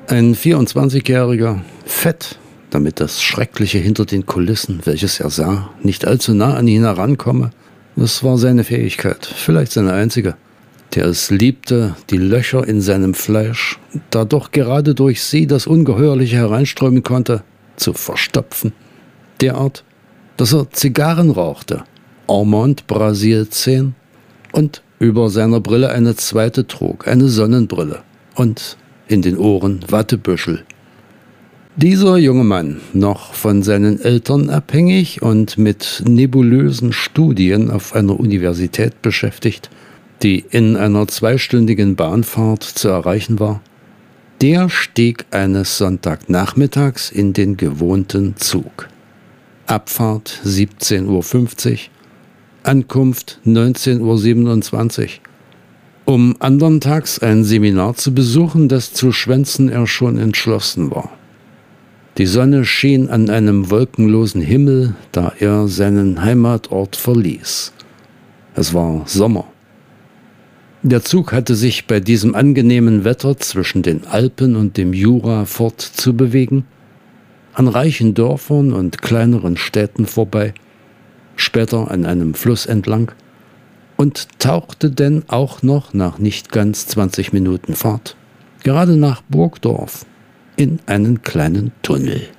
Ein 24-Jähriger, fett, damit das Schreckliche hinter den Kulissen, welches er sah, nicht allzu nah an ihn herankomme. Das war seine Fähigkeit, vielleicht seine einzige, der es liebte, die Löcher in seinem Fleisch, da doch gerade durch sie das Ungeheuerliche hereinströmen konnte, zu verstopfen. Derart, dass er Zigarren rauchte, Armand Brasil 10 und über seiner Brille eine zweite trug, eine Sonnenbrille und in den Ohren Wattebüschel. Dieser junge Mann, noch von seinen Eltern abhängig und mit nebulösen Studien auf einer Universität beschäftigt, die in einer 2-stündigen Bahnfahrt zu erreichen war, der stieg eines Sonntagnachmittags in den gewohnten Zug. Abfahrt 17:50 Uhr, Ankunft 19:27 Uhr. Um andern Tags ein Seminar zu besuchen, das zu schwänzen er schon entschlossen war. Die Sonne schien an einem wolkenlosen Himmel, da er seinen Heimatort verließ. Es war Sommer. Der Zug hatte sich bei diesem angenehmen Wetter zwischen den Alpen und dem Jura fortzubewegen, an reichen Dörfern und kleineren Städten vorbei, später an einem Fluss entlang und tauchte denn auch noch nach nicht ganz 20 Minuten Fahrt, gerade nach Burgdorf, in einen kleinen Tunnel.